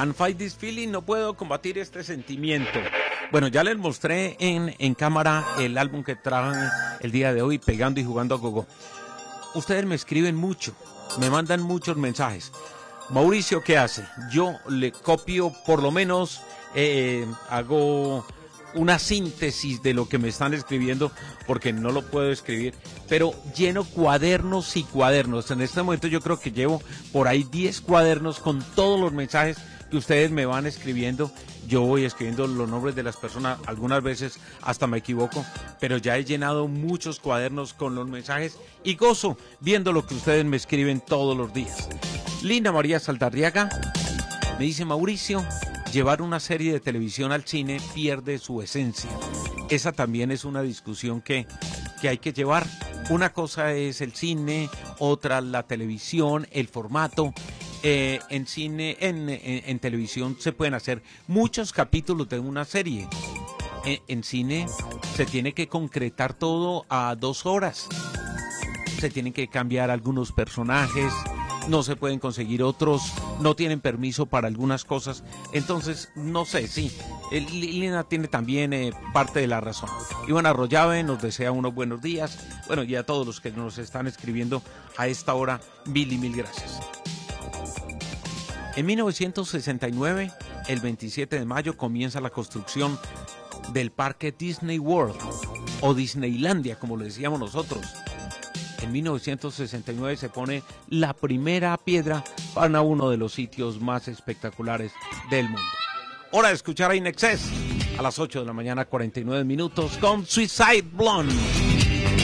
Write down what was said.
Can't fight this feeling, no puedo combatir este sentimiento. Bueno, ya les mostré en cámara el álbum que traen el día de hoy, Pegando y Jugando a Gogo. Ustedes me escriben mucho, me mandan muchos mensajes. Mauricio, ¿qué hace? Yo le copio, por lo menos hago una síntesis de lo que me están escribiendo, porque no lo puedo escribir, pero lleno cuadernos y cuadernos. En este momento yo creo que llevo por ahí 10 cuadernos con todos los mensajes que ustedes me van escribiendo. Yo voy escribiendo los nombres de las personas, algunas veces hasta me equivoco, pero ya he llenado muchos cuadernos con los mensajes y gozo viendo lo que ustedes me escriben todos los días. Linda María Saldarriaga me dice: Mauricio, llevar una serie de televisión al cine pierde su esencia. Esa también es una discusión que hay que llevar. Una cosa es el cine, otra la televisión, el formato. En cine, en televisión se pueden hacer muchos capítulos de una serie. En cine se tiene que concretar todo a 2 horas. Se tienen que cambiar algunos personajes, no se pueden conseguir otros, no tienen permiso para algunas cosas. Entonces, no sé, sí, Lina tiene también parte de la razón. Iván Arroyave nos desea unos buenos días. Bueno, y a todos los que nos están escribiendo a esta hora, mil y mil gracias. En 1969, el 27 de mayo, comienza la construcción del parque Disney World, o Disneylandia, como le decíamos nosotros. En 1969 se pone la primera piedra para uno de los sitios más espectaculares del mundo. Hora de escuchar a In Excess a las 8 de la mañana, 49 minutos, con Suicide Blonde.